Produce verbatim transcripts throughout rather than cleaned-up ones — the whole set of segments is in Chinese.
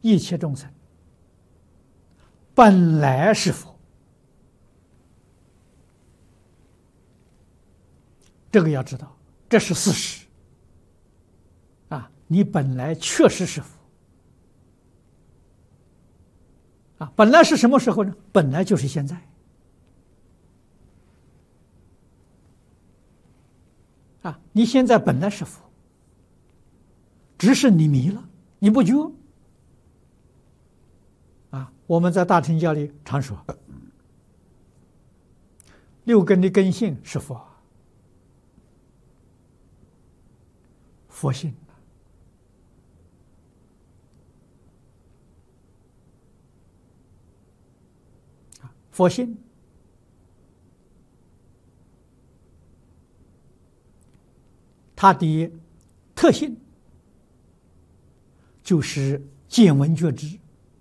一切众生本来是佛，这个要知道，这是事实。啊，你本来确实是佛。啊，本来是什么时候呢？本来就是现在。啊，你现在本来是佛，只是你迷了，你不觉。啊，我们在大乘教里常说，六根的根性是佛，佛性。佛性它的特性就是见闻觉知，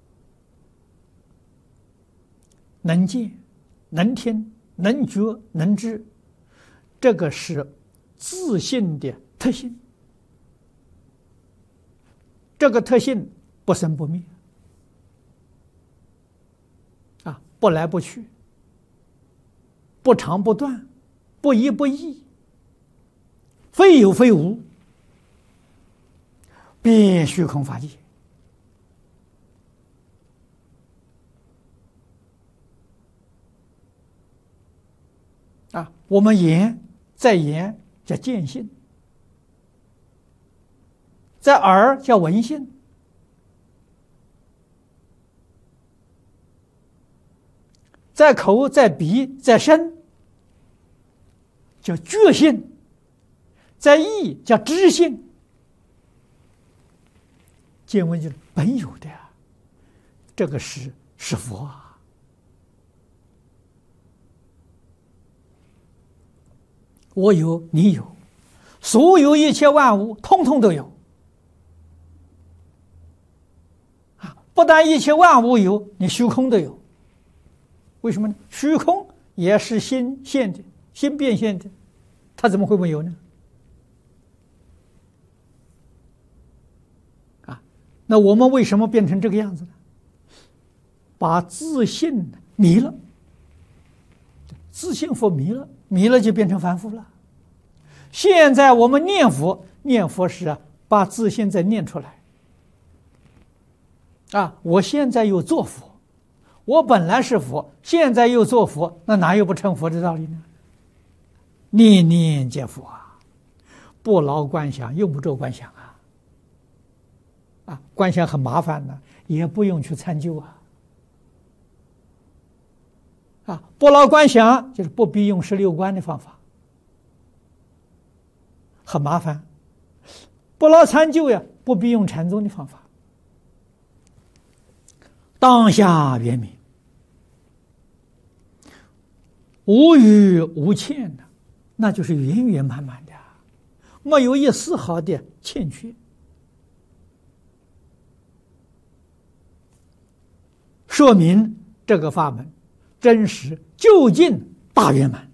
能见、能听、能觉、能知，这个是自性的特性。这个特性不生不灭，啊，不来不去，不长不断，不一不异，非有非无，遍虚空法界。啊，我们言在言叫见性，在耳叫闻性，在口在鼻在身叫觉性，在意叫知性。见闻就是本有的，这个是是佛啊。我有，你有，所有一切万物通通都有。啊，不但一切万物有，你虚空都有。为什么呢？虚空也是心现的，心变现的，它怎么会没有呢？啊，那我们为什么变成这个样子呢？把自信迷了，自信佛迷了，迷了就变成凡夫了。现在我们念佛，念佛时啊，把自信再念出来。啊，我现在又做佛，我本来是佛，现在又做佛，那哪有不成佛的道理呢？念念皆佛啊，不劳观想，用不着观想啊。啊，观想很麻烦的，也不用去参究啊。啊，不劳观想就是不必用十六观的方法，很麻烦。不劳参究呀，不必用禅宗的方法。当下圆明，无余无欠的，那就是圆圆满满的，没有一丝毫的欠缺。说明这个法门真实究竟大圆满。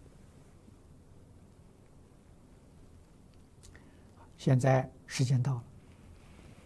现在时间到了。